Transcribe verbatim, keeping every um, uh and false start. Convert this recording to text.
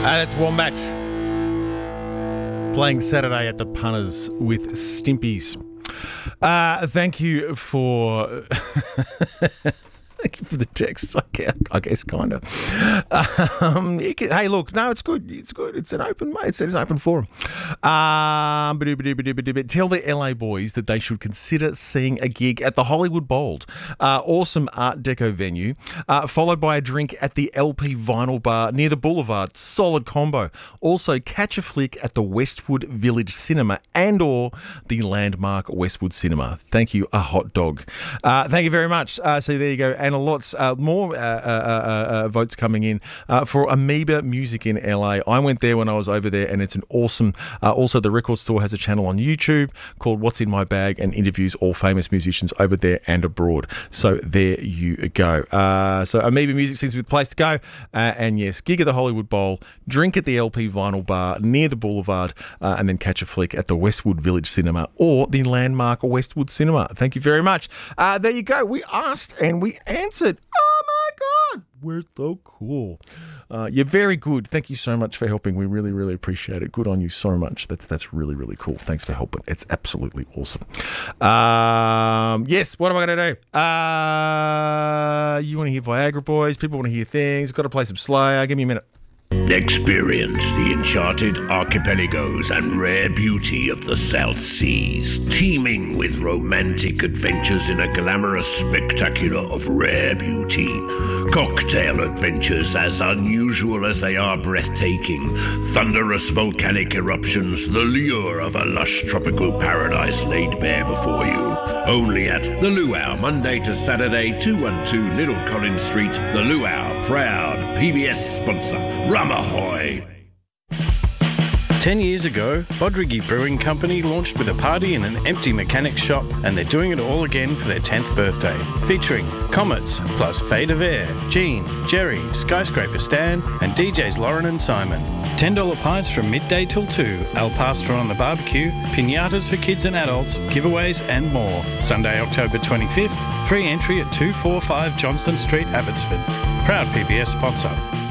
That's Wombat playing Saturday at the Punters with Stimpies. Uh, thank you for... Thank you for the text, I guess, I guess kind of. Um, you can, hey, look, no, it's good. It's good. It's an open, mate. It's, it's an open forum. Um, tell the L A boys that they should consider seeing a gig at the Hollywood Bowl. Uh, awesome Art Deco venue, uh, followed by a drink at the L P Vinyl Bar near the Boulevard. Solid combo. Also, catch a flick at the Westwood Village Cinema and or the landmark Westwood Cinema. Thank you, a hot dog. Uh, thank you very much. Uh, so there you go. And a lots uh, more uh, uh, uh, votes coming in uh, for Amoeba Music in L A. I went there when I was over there, and it's an awesome. Uh, also, the record store has a channel on YouTube called What's in My Bag and interviews all famous musicians over there and abroad. So there you go. Uh, so Amoeba Music seems to be the place to go. Uh, and yes, gig at the Hollywood Bowl, drink at the L P Vinyl Bar near the Boulevard, uh, and then catch a flick at the Westwood Village Cinema or the landmark Westwood Cinema. Thank you very much. Uh, there you go. We asked and we answered. Oh my God, we're so cool. Uh, you're very good. Thank you so much for helping. We really, really appreciate it. Good on you so much. That's that's really, really cool. Thanks for helping. It's absolutely awesome. Um, yes, what am I going to do? Uh, you want to hear Viagra Boys? People want to hear things. Got to play some Slayer. Give me a minute. Experience the enchanted archipelagos and rare beauty of the South Seas, teeming with romantic adventures in a glamorous spectacular of rare beauty. Cocktail adventures as unusual as they are breathtaking. Thunderous volcanic eruptions, the lure of a lush tropical paradise laid bare before you. Only at The Luau, Monday to Saturday, two one two Little Collins Street. The Luau, proud P B S sponsor. Rum ahoy! Ten years ago, Bodrigi Brewing Company launched with a party in an empty mechanic shop, and they're doing it all again for their tenth birthday. Featuring Comets, plus Fade of Air, Gene, Jerry, Skyscraper Stan, and D Js Lauren and Simon. ten dollar pints from midday till two, Al Pastor on the barbecue, piñatas for kids and adults, giveaways and more. Sunday, October twenty-fifth, free entry at two forty-five Johnston Street, Abbotsford. Proud P B S sponsor.